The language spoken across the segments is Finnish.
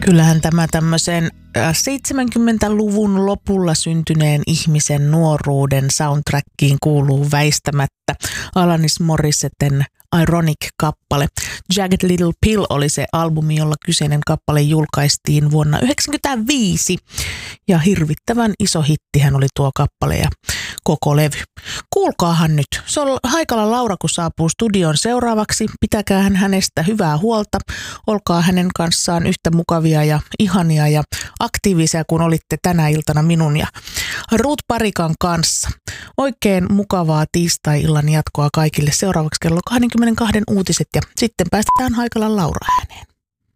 Kyllähän tämä tämmöisen 70-luvun lopulla syntyneen ihmisen nuoruuden soundtrackiin kuuluu väistämättä Alanis Morissetten Ironic-kappale. Jagged Little Pill oli se albumi, jolla kyseinen kappale julkaistiin vuonna 1995. Ja hirvittävän iso hittihän oli tuo kappale ja koko levy. Kuulkaahan nyt, se on Haikala Laura, kun saapuu studioon seuraavaksi. Pitäkäähän hänestä hyvää huolta. Olkaa hänen kanssaan yhtä mukavia ja ihania ja aktiivisia, kun olitte tänä iltana minun ja Ruut Parikan kanssa. Oikein mukavaa tiistai-illan jatkoa kaikille. Seuraavaksi kello 22 uutiset ja sitten päästetään Haikalan Laura ääneen.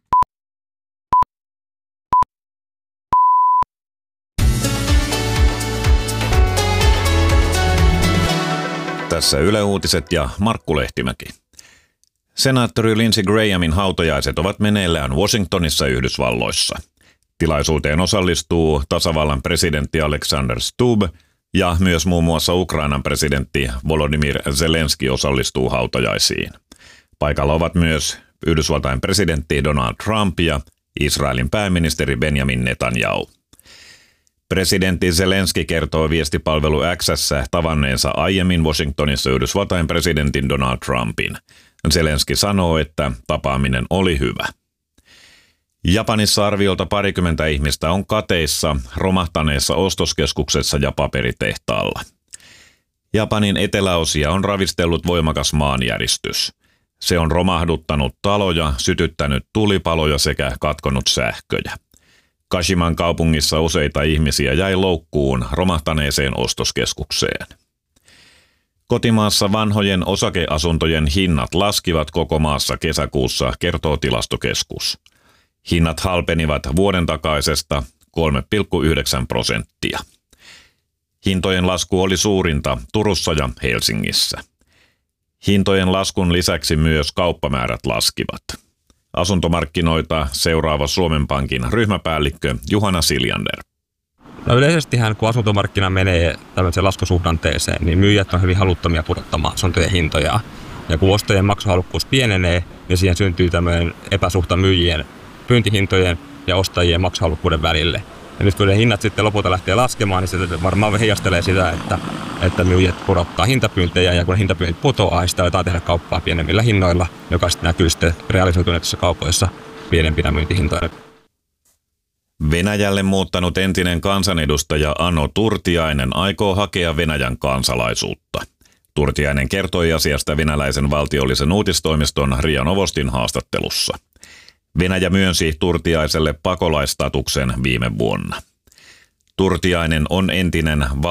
Tässä Yle Uutiset ja Markku Lehtimäki. Senaattori Lindsey Grahamin hautajaiset ovat meneillään Washingtonissa Yhdysvalloissa. Tilaisuuteen osallistuu tasavallan presidentti Alexander Stubb ja myös muun muassa Ukrainan presidentti Volodymyr Zelenski osallistuu hautajaisiin. Paikalla ovat myös Yhdysvaltain presidentti Donald Trump ja Israelin pääministeri Benjamin Netanyahu. Presidentti Zelenski kertoo viestipalvelu X:ssä tavanneensa aiemmin Washingtonissa Yhdysvaltain presidentin Donald Trumpin. Zelenski sanoo, että tapaaminen oli hyvä. Japanissa arviolta 20 ihmistä on kateissa romahtaneessa ostoskeskuksessa ja paperitehtaalla. Japanin eteläosia on ravistellut voimakas maanjäristys. Se on romahduttanut taloja, sytyttänyt tulipaloja sekä katkonut sähköjä. Kashiman kaupungissa useita ihmisiä jäi loukkuun romahtaneeseen ostoskeskukseen. Kotimaassa vanhojen osakeasuntojen hinnat laskivat koko maassa kesäkuussa, kertoo Tilastokeskus. Hinnat halpenivat vuoden takaisesta 3,9%. Hintojen lasku oli suurinta Turussa ja Helsingissä. Hintojen laskun lisäksi myös kauppamäärät laskivat. Asuntomarkkinoita seuraava Suomen Pankin ryhmäpäällikkö Juhana Siljander. No yleisestihän kun asuntomarkkina menee tämmöiseen laskusuhdanteeseen, niin myyjät on hyvin haluttomia pudottamaan asuntojen hintoja. Ja kun ostojen maksuhalukkuus pienenee, niin siihen syntyy tämmöinen epäsuhta myyjien pyyntihintojen ja ostajien maksuhalukkuuden välille. Ja nyt kun ne hinnat sitten lopulta lähtee laskemaan, niin se varmaan heijastelee sitä, että myyjät pudottaa hintapyyntejä, ja kun hintapyynnit putoaa, niin sitä aletaan tehdä kauppaa pienemmillä hinnoilla, joka sitten näkyy sitten realisoituneissa kaupoissa pienempinä myyntihintoina. Venäjälle muuttanut entinen kansanedustaja Ano Turtiainen aikoo hakea Venäjän kansalaisuutta. Turtiainen kertoi asiasta venäläisen valtiollisen uutistoimiston RIA Novostin haastattelussa. Venäjä myönsi Turtiaiselle pakolaistatuksen viime vuonna. Turtiainen on entinen